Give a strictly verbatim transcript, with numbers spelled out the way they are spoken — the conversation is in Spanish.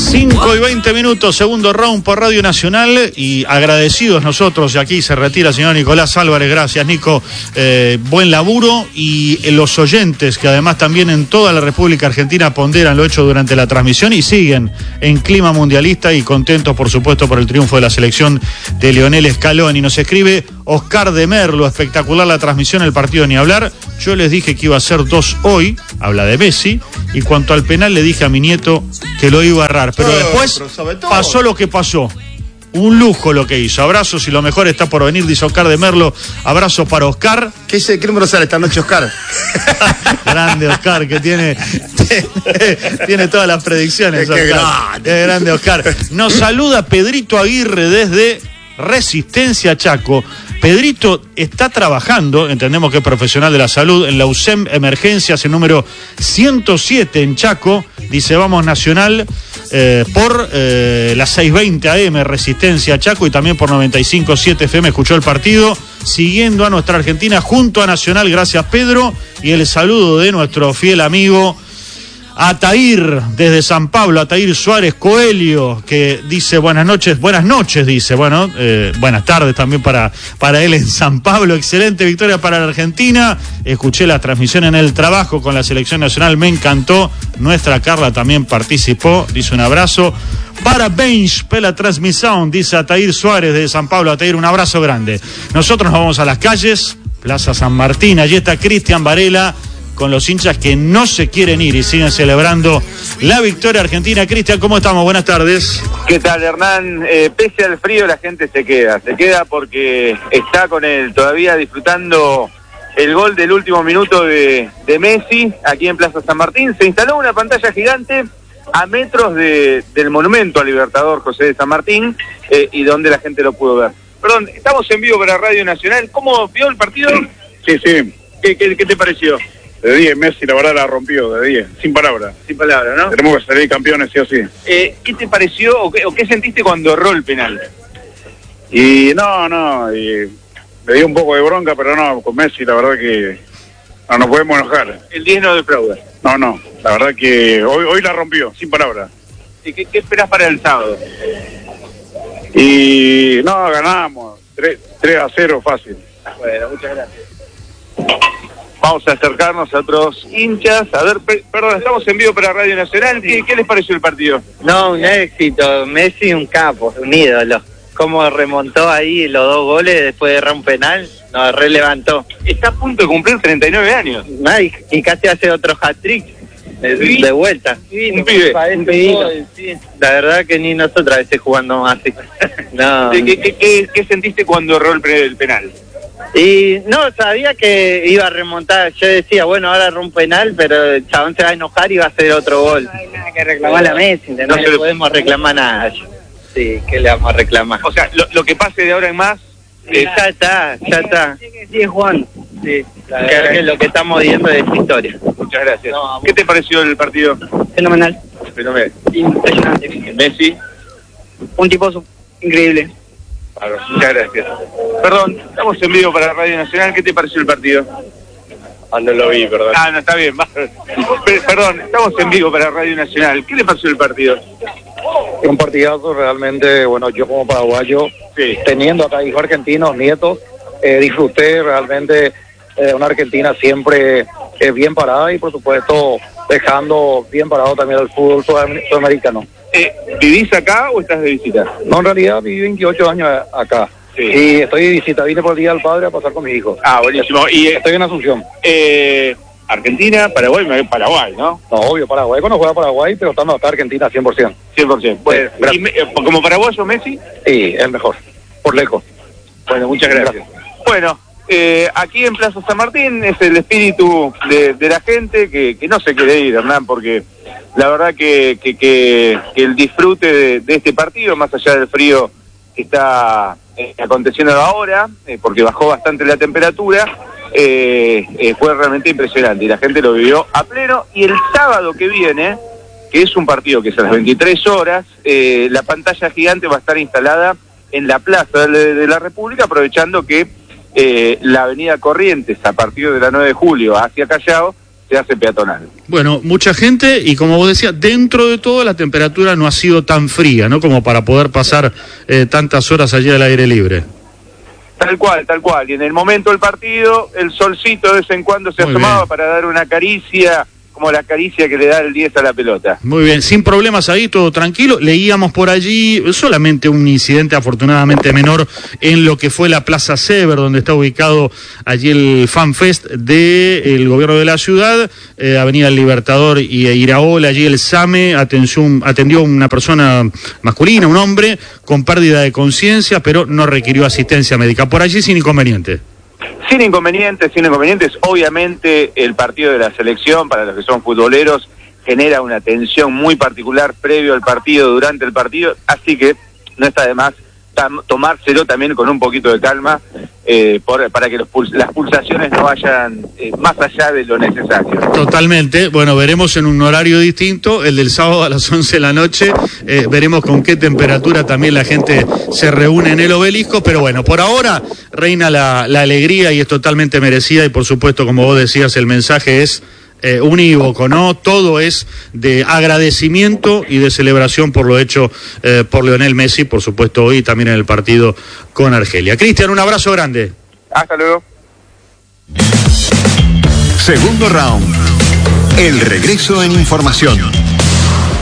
cinco y veinte minutos, segundo round por Radio Nacional, y agradecidos nosotros, y aquí se retira el señor Nicolás Álvarez. Gracias, Nico, eh, buen laburo, y eh, los oyentes que además también en toda la República Argentina ponderan lo hecho durante la transmisión y siguen en clima mundialista y contentos, por supuesto, por el triunfo de la selección de Lionel Scaloni. Nos escribe Oscar de Merlo: espectacular la transmisión, el partido ni hablar. Yo les dije que iba a ser dos hoy, habla de Messi, y cuanto al penal le dije a mi nieto que lo iba a errar, pero después pasó lo que pasó. Un lujo lo que hizo. Abrazos y lo mejor está por venir, dice Oscar de Merlo. Abrazo para Oscar. ¿Qué, ¿Qué número sale esta noche, Oscar? Grande Oscar, que tiene, tiene, tiene todas las predicciones. Es que Oscar. Qué grande Oscar. Nos saluda Pedrito Aguirre desde Resistencia Chaco. Pedrito está trabajando, entendemos que es profesional de la salud, en la U S E M Emergencias, el número ciento siete en Chaco. Dice, vamos Nacional eh, por eh, las seis veinte A M, Resistencia Chaco, y también por noventa y cinco punto siete F M. Escuchó el partido, siguiendo a nuestra Argentina junto a Nacional. Gracias, Pedro. Y el saludo de nuestro fiel amigo Atair, desde San Pablo, Atair Suárez Coelho, que dice buenas noches, buenas noches, dice, bueno, eh, buenas tardes también para, para él en San Pablo. Excelente victoria para la Argentina. Escuché la transmisión en el trabajo con la selección nacional, me encantó. Nuestra Carla también participó, dice un abrazo. Parabéns pela transmisión, dice Atair Suárez de San Pablo. Atair, un abrazo grande. Nosotros nos vamos a las calles, Plaza San Martín, allí está Cristian Varela, con los hinchas que no se quieren ir y siguen celebrando la victoria argentina. Cristian, ¿cómo estamos? Buenas tardes. ¿Qué tal, Hernán? Eh, pese al frío, la gente se queda. Se queda porque está con él todavía disfrutando el gol del último minuto de, de Messi, aquí en Plaza San Martín. Se instaló una pantalla gigante a metros de, del monumento al Libertador José de San Martín, eh, y donde la gente lo pudo ver. Perdón, estamos en vivo para Radio Nacional. ¿Cómo vio el partido? Sí, sí. ¿Qué, qué, qué te pareció? De diez, Messi la verdad la rompió, de diez, sin palabras. Sin palabras, ¿no? Tenemos que salir campeones sí o sí. Eh, ¿Qué te pareció o qué, o qué sentiste cuando erró el penal? Y no, no, y me dio un poco de bronca, pero no, con Messi la verdad que no nos podemos enojar. El diez no defrauda. No, no, la verdad que hoy hoy la rompió, sin palabras. ¿Y qué, qué esperás para el sábado? Y no, ganamos, tres a cero fácil. Bueno, muchas gracias. Vamos a acercarnos a otros hinchas. A ver, per, perdón, estamos en vivo para Radio Nacional. ¿Qué, ¿Qué les pareció el partido? No, un éxito. Messi un capo, un ídolo. Cómo remontó ahí los dos goles después de errar un penal, nos relevantó. Está a punto de cumplir treinta y nueve años. Ay, y casi hace otro hat-trick de, ¿Sí? de vuelta. Sí, un pibe. Un pibito. Sí. La verdad que ni nosotros a veces jugando más así. No. ¿Qué, qué, qué, ¿Qué sentiste cuando erró el, el penal? Y no, sabía que iba a remontar. Yo decía, bueno, ahora erró un penal, pero el chabón se va a enojar y va a hacer otro gol. No hay nada que reclamar a Messi, no, no le podemos reclamar nada. Sí, ¿qué le vamos a reclamar? O sea, lo, lo que pase de ahora en más... Eh, ya está, ya está. Sí, Juan. Sí, la verdad que lo que estamos viendo es historia. Muchas gracias. No, ¿qué te pareció el partido? Fenomenal. Fenomenal. Impresionante. Messi. Un tiposo increíble. Claro, muchas gracias. Perdón, estamos en vivo para Radio Nacional. ¿Qué te pareció el partido? Ah, no lo vi, perdón. Ah, no, está bien. Perdón, estamos en vivo para Radio Nacional. ¿Qué le pareció el partido? Un partidazo realmente, bueno, yo como paraguayo, sí, teniendo acá hijos argentinos, nietos, eh, disfruté realmente eh, una Argentina siempre eh, bien parada y por supuesto dejando bien parado también el fútbol sudamericano. Eh, ¿Vivís acá o estás de visita? No, en realidad viví veintiocho años acá. Sí. Y estoy de visita, vine por el Día del Padre a pasar con mis hijos. Ah, buenísimo. Y, eh, estoy en Asunción. Eh, Argentina, Paraguay, Paraguay, ¿no? No, obvio, Paraguay, cuando juega Paraguay, pero estando acá Argentina cien por ciento. cien por ciento. Bueno, sí, y me, eh, ¿como paraguayo Messi? Sí, es mejor, por lejos. Bueno, muchas gracias. gracias. Bueno, eh, aquí en Plaza San Martín es el espíritu de, de la gente que, que no se quiere ir, Hernán, porque la verdad que, que, que, que el disfrute de, de este partido, más allá del frío que está eh, aconteciendo ahora, eh, porque bajó bastante la temperatura, eh, eh, fue realmente impresionante y la gente lo vivió a pleno. Y el sábado que viene, que es un partido que es a las veintitrés horas, eh, la pantalla gigante va a estar instalada en la Plaza de, de la República, aprovechando que eh, la avenida Corrientes, a partir de la nueve de julio hacia Callao, se hace peatonal. Bueno, mucha gente y como vos decías, dentro de todo la temperatura no ha sido tan fría, ¿no? Como para poder pasar eh, tantas horas allí al aire libre. Tal cual, tal cual. Y en el momento del partido, el solcito de vez en cuando se Muy asomaba bien. para dar una caricia, como la caricia que le da el diez a la pelota. Muy bien, sin problemas ahí, todo tranquilo. Leíamos por allí solamente un incidente afortunadamente menor en lo que fue la Plaza Sever, donde está ubicado allí el FanFest del gobierno de la ciudad, eh, Avenida El Libertador y Iraola, allí el SAME atendió, atendió una persona masculina, un hombre, con pérdida de conciencia, pero no requirió asistencia médica. Por allí sin inconveniente. Sin inconvenientes, sin inconvenientes. Obviamente el partido de la selección, para los que son futboleros, genera una tensión muy particular previo al partido, durante el partido, así que no está de más tam- tomárselo también con un poquito de calma, eh, por, para que los puls- las pulsaciones no vayan eh, más allá de lo necesario. Totalmente, bueno, veremos en un horario distinto, el del sábado a las once de la noche, eh, veremos con qué temperatura también la gente se reúne en el obelisco, pero bueno, por ahora reina la, la alegría y es totalmente merecida y por supuesto, como vos decías, el mensaje es eh, unívoco, ¿no? Todo es de agradecimiento y de celebración por lo hecho eh, por Lionel Messi, por supuesto hoy también en el partido con Argelia. Cristian, un abrazo grande. Hasta luego. Segundo round. El regreso en información.